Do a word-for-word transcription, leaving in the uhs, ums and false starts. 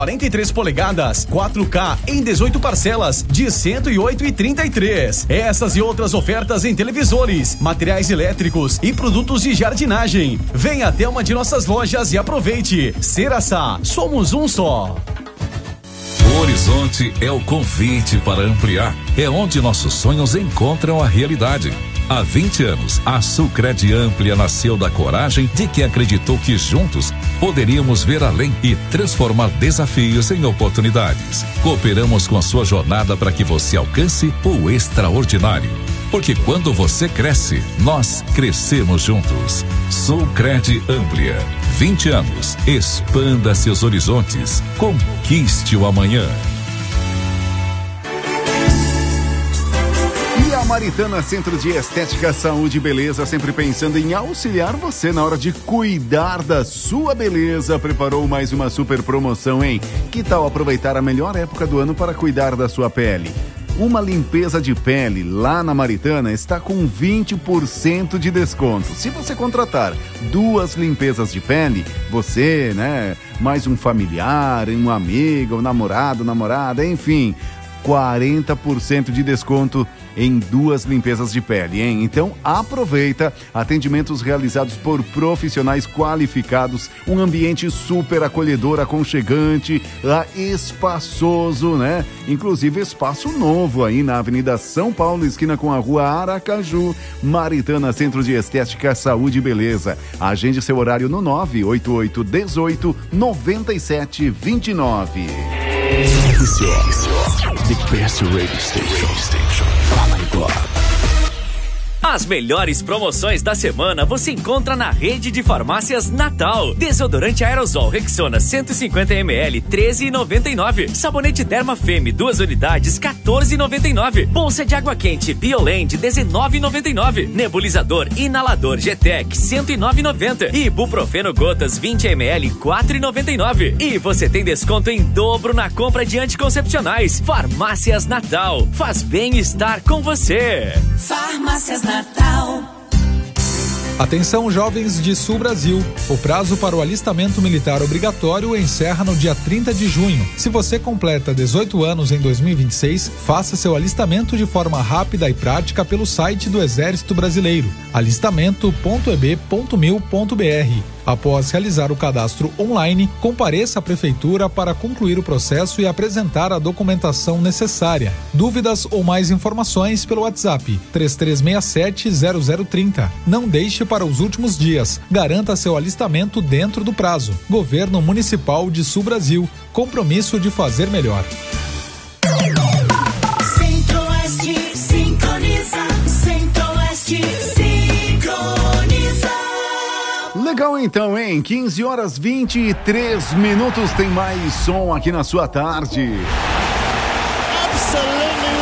quarenta e três polegadas, quatro K em dezoito parcelas de cento e oito e trinta e três. Essas e outras ofertas em televisores, materiais elétricos e produtos de jardinagem. Venha até uma de nossas lojas e aproveite. Ceraçá, somos um só. O Horizonte é o convite para ampliar. É onde nossos sonhos encontram a realidade. Há vinte anos, a Sulcred Amplia nasceu da coragem de quem acreditou que juntos poderíamos ver além e transformar desafios em oportunidades. Cooperamos com a sua jornada para que você alcance o extraordinário. Porque quando você cresce, nós crescemos juntos. Sulcred Amplia. vinte anos. Expanda seus horizontes. Conquiste o amanhã. Maritana Centro de Estética, Saúde e Beleza, sempre pensando em auxiliar você na hora de cuidar da sua beleza. Preparou mais uma super promoção, hein? Que tal aproveitar a melhor época do ano para cuidar da sua pele? Uma limpeza de pele lá na Maritana está com vinte por cento de desconto. Se você contratar duas limpezas de pele, você, né, mais um familiar, um amigo, um namorado, namorada, enfim, quarenta por cento de desconto em duas limpezas de pele, hein? Então aproveita, atendimentos realizados por profissionais qualificados, um ambiente super acolhedor, aconchegante, lá espaçoso, né? Inclusive espaço novo aí na Avenida São Paulo, esquina com a Rua Aracaju. Maritana Centro de Estética, Saúde e Beleza. Agende seu horário no nove oito oito um oito nove sete dois nove. The best radio station. station. Oh my God. As melhores promoções da semana você encontra na rede de farmácias Natal. Desodorante aerosol Rexona cento e cinquenta mililitros, treze reais e noventa e nove centavos. Sabonete Derma Femme, duas unidades, quatorze reais e noventa e nove centavos. Bolsa de água quente Bioland, dezenove reais e noventa e nove centavos. Nebulizador inalador G-Tec, cento e nove reais e noventa centavos. E Ibuprofeno gotas vinte mililitros, quatro reais e noventa e nove centavos. E você tem desconto em dobro na compra de anticoncepcionais. Farmácias Natal. Faz bem estar com você. Farmácias Natal. Atenção, jovens de Sul Brasil. O prazo para o alistamento militar obrigatório encerra no dia trinta de junho. Se você completa dezoito anos em dois mil e vinte e seis, faça seu alistamento de forma rápida e prática pelo site do Exército Brasileiro, alistamento ponto e b ponto mil ponto b r. Após realizar o cadastro online, compareça à prefeitura para concluir o processo e apresentar a documentação necessária. Dúvidas ou mais informações pelo WhatsApp três três seis sete zero zero três zero. Não deixe para os últimos dias. Garanta seu alistamento dentro do prazo. Governo Municipal de Sul Brasil. Compromisso de fazer melhor. Centro-Oeste sincroniza. Centro-Oeste sincroniza. Legal então, hein? quinze horas e vinte e três minutos, tem mais som aqui na sua tarde. Absolutely